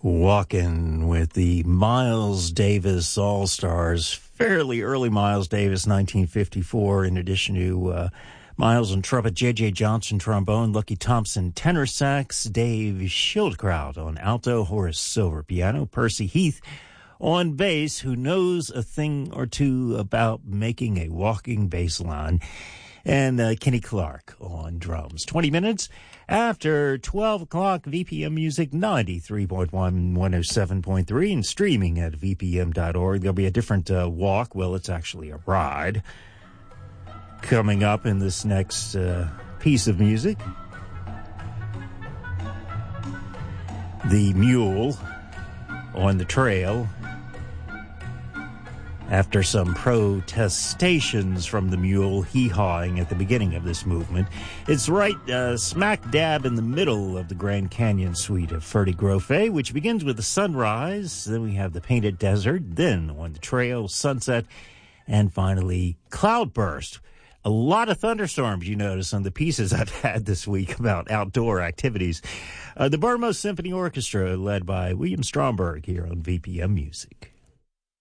Walking with the Miles Davis All-Stars, fairly early Miles Davis, 1954, in addition to Miles on trumpet, J.J. Johnson trombone, Lucky Thompson tenor sax, Dave Schildkraut on alto, Horace Silver piano, Percy Heath on bass, who knows a thing or two about making a walking bass line, and Kenny Clark on drums. 20 minutes after 12 o'clock, VPM Music 93.1, 107.3, and streaming at vpm.org. There'll be a different walk. Well, it's actually a ride coming up in this next piece of music. The mule on the trail. After some protestations from the mule hee-hawing at the beginning of this movement. It's right smack dab in the middle of the Grand Canyon suite of Ferdy Grofé, which begins with the sunrise. Then we have the painted desert. Then on the trail, sunset. And finally, cloudburst. A lot of thunderstorms, you notice, on the pieces I've had this week about outdoor activities. The Burmose Symphony Orchestra, led by William Stromberg, here on VPM Music.